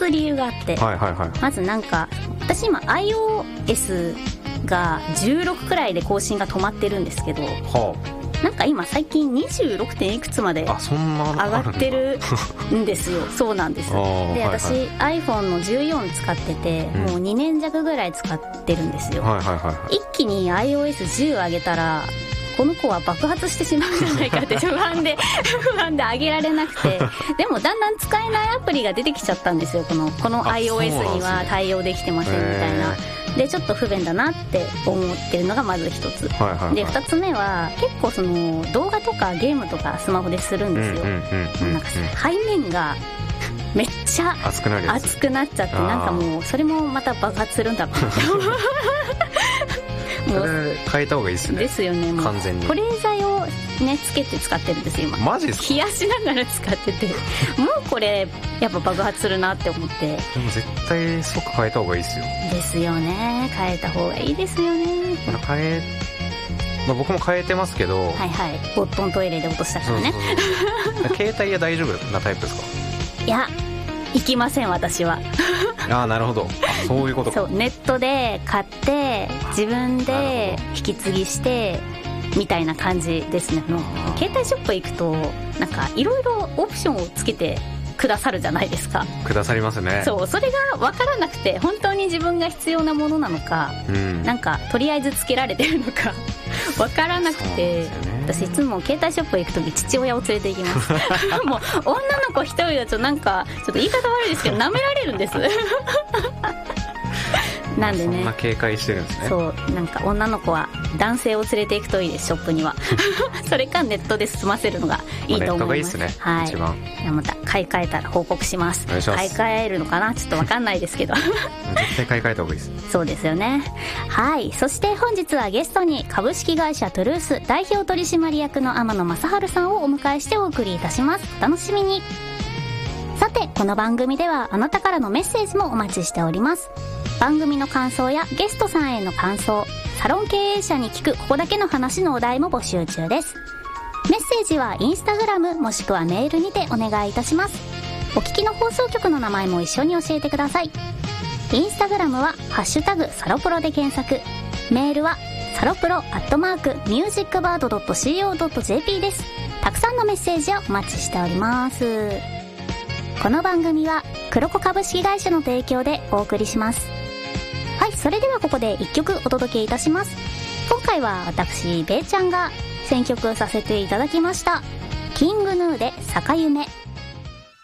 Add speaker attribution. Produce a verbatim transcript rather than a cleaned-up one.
Speaker 1: つ理由があって、
Speaker 2: はいはいはい、
Speaker 1: まずなんか私今 iOS がじゅうろくくらいで更新が止まってるんですけど、はあ、なんか今最近にじゅうろくてんいくつまで上がってるんですよ。そうなんです。で、私、はいはい、iPhone のじゅうよん使ってて、うん、もうにねん弱ぐらい使ってるんですよ、はいはいはいはい、一気に アイオーエスじゅう 上げたらこの子は爆発してしまうんじゃないかって不安で不安で上げられなくて、でもだんだん使えないアプリが出てきちゃったんですよ。このこの iOS には対応できてませんみたいな。でちょっと不便だなって思ってるのがまず一つ、はいはいはい、で二つ目は結構その動画とかゲームとかスマホでするんですよ。なんか背面がめっちゃ熱くなるやつ、熱くなっちゃって、なんかもうそれもまた爆発するんだろうなって
Speaker 2: もうそれ変えた方がいいですね。
Speaker 1: ですよね。もう完全に保冷剤をねつけて使ってるんですよ今。
Speaker 2: マジですか？
Speaker 1: 冷やしながら使っててもうこれやっぱ爆発するなって思って。で
Speaker 2: も絶対即変えた方がいいですよ。
Speaker 1: ですよね。変えた方がいいですよね。
Speaker 2: 変え、まあ、僕も変えてますけど、はい
Speaker 1: はい、ボットントイレで落としたからね。
Speaker 2: そうそうそう携帯は大丈夫なタイプですか？
Speaker 1: いや行きません私は。
Speaker 2: ああなるほど、そういうことか。
Speaker 1: そうネットで買って自分で引き継ぎしてみたいな感じですね。もう携帯ショップ行くとなんかいろいろオプションをつけてくださるじゃないですか。
Speaker 2: くださりますね。そう
Speaker 1: それが分からなくて本当に自分が必要なものなのか、うん、なんかとりあえずつけられてるのか分からなくて、私いつも携帯ショップ行くとき父親を連れて行きますもう女の子一人だとなんかちょっと言い方悪いですけど舐められるんですなんでね、
Speaker 2: そんな警戒してるんですね。
Speaker 1: そうなんか女の子は男性を連れて行くといいです、ショップにはそれかネットで済ませるのがいいと思います。
Speaker 2: まあ、ネットがいいですね、はい、一番。
Speaker 1: また買い替えたら報告します。
Speaker 2: お願いします。
Speaker 1: 買い替えるのかなちょっと分かんないですけど
Speaker 2: 絶対買い替えた方がいいです。
Speaker 1: そうですよね。はい。そして本日はゲストに株式会社トゥルース代表取締役の天野正治さんをお迎えしてお送りいたします。お楽しみに。さてこの番組ではあなたからのメッセージもお待ちしております。番組の感想やゲストさんへの感想、サロン経営者に聞くここだけの話のお題も募集中です。メッセージはインスタグラムもしくはメールにてお願いいたします。お聞きの放送局の名前も一緒に教えてください。インスタグラムはハッシュタグサロプロで検索、メールはサロプロアットマークミュージックバードドットシーオードットジェーピー です。たくさんのメッセージをお待ちしております。この番組は黒子株式会社の提供でお送りします。はい、それではここでいっきょくお届けいたします。今回は私ベイちゃんが選曲させていただきました。キングヌーで坂夢。